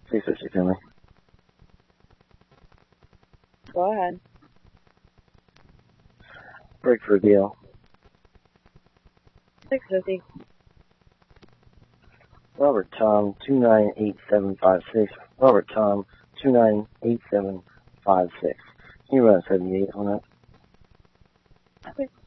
650, Finley. Go ahead. Break for a deal. 650. Robert Tom, 298756. Robert Tom, 298756. Can you run 78 on that? Okay.